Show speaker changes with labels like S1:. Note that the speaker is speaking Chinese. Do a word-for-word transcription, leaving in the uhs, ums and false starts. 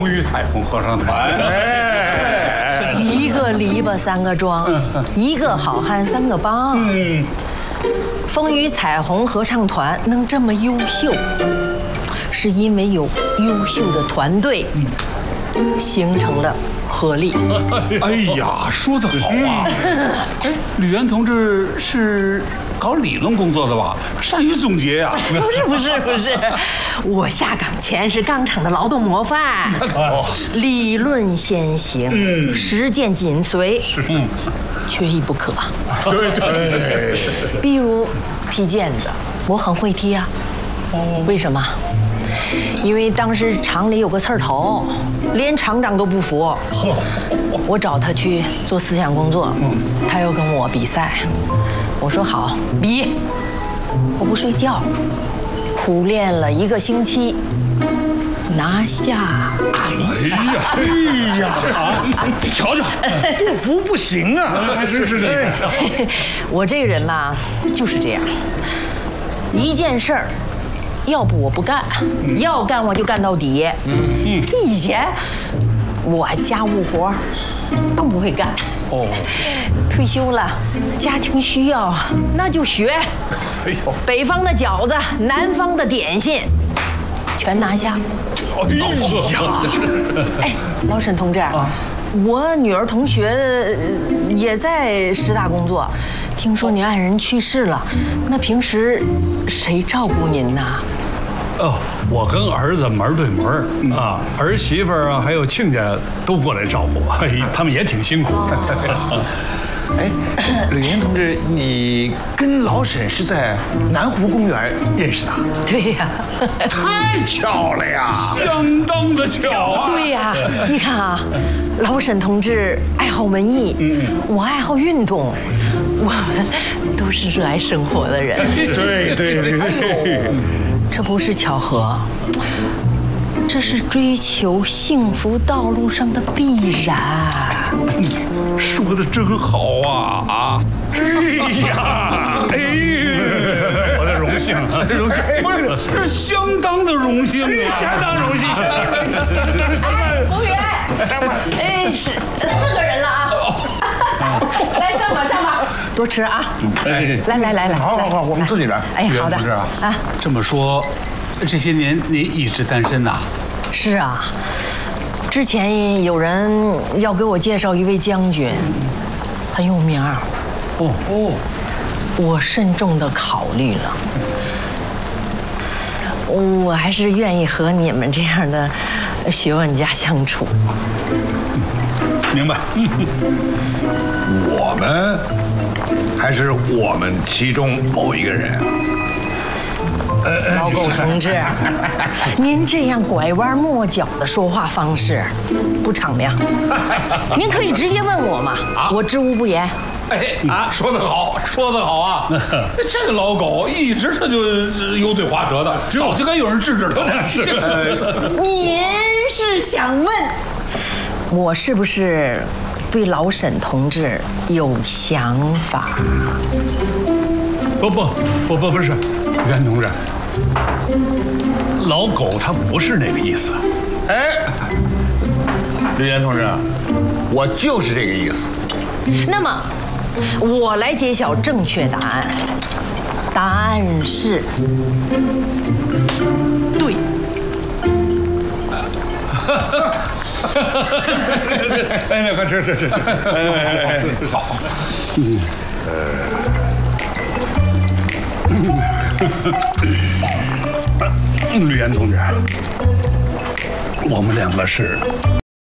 S1: 与彩虹合唱团。哎，
S2: 一个篱笆三个桩，一个好汉三个帮。嗯，风雨彩虹合唱团能这么优秀，是因为有优秀的团队，形成了合力。
S1: 哎呀，说得好啊！哎，吕岩同志是搞理论工作的吧？善于总结呀。
S2: 不是不是不是，我下岗前是钢厂的劳动模范，理论先行，嗯，实践紧随，是，嗯，缺一不可。
S1: 对对。
S2: 比如踢毽子，我很会踢啊。哦，为什么？因为当时厂里有个刺儿头，连厂长都不服，我找他去做思想工作，他要跟我比赛，我说好，比，我不睡觉，苦练了一个星期，拿下。
S3: 哎呀，哎呀，瞧瞧，不服不行啊！
S1: 是是是，
S2: 我这个人嘛，就是这样，一件事儿。要不我不干，要干我就干到底。嗯，以前我家务活更不会干。哦，退休了，家庭需要，那就学。哎呦，北方的饺子，南方的点心，全拿下。哎呀，哎，老沈同志，我女儿同学也在师大工作。听说您爱人去世了，那平时谁照顾您呢？
S4: 哦，我跟儿子门对门啊，儿媳妇儿啊，还有亲家都过来照顾，他们也挺辛苦。
S3: 哎，吕岩同志，你跟老沈是在南湖公园认识的？
S2: 对呀，
S3: 太巧了呀，
S1: 相当的巧啊。
S2: 对呀，你看啊，老沈同志爱好文艺，嗯，我爱好运动，我们都是热爱生活的人。
S3: 对对对，
S2: 这不是巧合，这是追求幸福道路上的必然。
S1: 说的真好啊啊！哎呀，哎呀，
S4: 我的荣幸啊，
S1: 荣幸，不是，是相当的荣幸啊，
S3: 相当荣幸。
S2: 服务员，哎，是四个人了啊！来上吧上吧，多吃啊！来来来来，
S3: 好好好，我们自己来。
S2: 哎，好的
S1: 啊。这么说，这些年你一直单身呐？
S2: 是啊。之前有人要给我介绍一位将军，很有名儿。哦哦，我慎重地考虑了，我还是愿意和你们这样的学问家相处。
S1: 明白。
S3: 我们还是我们其中某一个人啊？
S2: 老狗同志，您这样拐弯抹角的说话方式不场面。您可以直接问我嘛，我知无不言。
S1: 哎啊，说得好，说得好啊！这个老狗一直他就油嘴滑舌的，早就该有人制止他了。是。
S2: 您是想问我是不是对老沈同志有想法？
S4: 不不不不不是，袁同志，老狗他不是那个意思。
S3: 哎，吕岩同志，我就是这个意思。
S2: 那么，我来揭晓正确答案。答案是对。
S4: 哎，快吃吃吃！哎，好。嗯，呃，吕岩同志，我们两个是